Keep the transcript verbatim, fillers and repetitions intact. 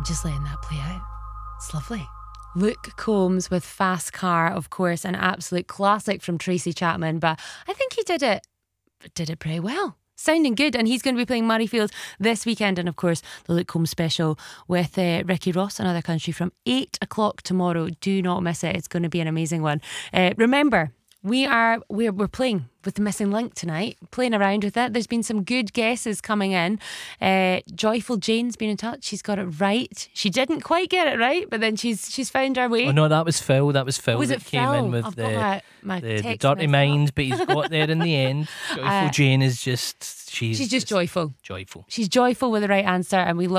I'm just letting that play out. It's lovely. Luke Combs with Fast Car, of course, an absolute classic from Tracy Chapman, but I think he did it did it pretty well. Sounding good, and he's going to be playing Murrayfield this weekend, and of course the Luke Combs special with uh, Ricky Ross, Another Country, from eight o'clock tomorrow. Do not miss it. It's going to be an amazing one. Uh, remember, we are we're we're playing with the Missing Link tonight, playing around with it. There's been some good guesses coming in. Uh, Joyful Jane's been in touch. She's got it right. She didn't quite get it right, but then she's she's found her way. Oh no, that was Phil. That was Phil was that it came Phil? in with I've the, got my, my the, the text dirty messed up. mind, but he's got there in the end. Joyful Uh, Jane is just she's She's just joyful. joyful. She's joyful with the right answer, and we love